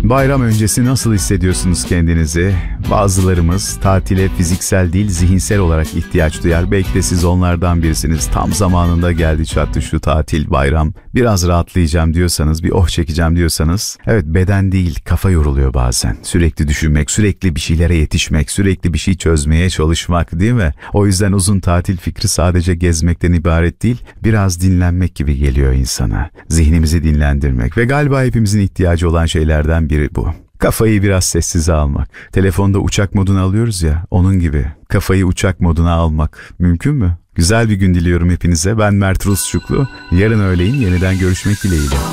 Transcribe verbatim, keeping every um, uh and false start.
Bayram öncesi nasıl hissediyorsunuz kendinizi? Bazılarımız tatile fiziksel değil zihinsel olarak ihtiyaç duyar. Belki de siz onlardan birisiniz. Tam zamanında geldi çattı şu tatil, bayram. Biraz rahatlayacağım diyorsanız, bir oh çekeceğim diyorsanız. Evet, beden değil kafa yoruluyor bazen. Sürekli düşünmek, sürekli bir şeylere yetişmek, sürekli bir şey çözmeye çalışmak, değil mi? O yüzden uzun tatil fikri sadece gezmekten ibaret değil, biraz dinlenmek gibi geliyor insana. Zihnimizi dinlendirmek ve galiba hepimizin ihtiyacı olan şeylerden biri bu. Kafayı biraz sessize almak. Telefonda uçak moduna alıyoruz ya, onun gibi. Kafayı uçak moduna almak mümkün mü? Güzel bir gün diliyorum hepinize. Ben Mert Rusçuklu. Yarın öğleyin yeniden görüşmek dileğiyle.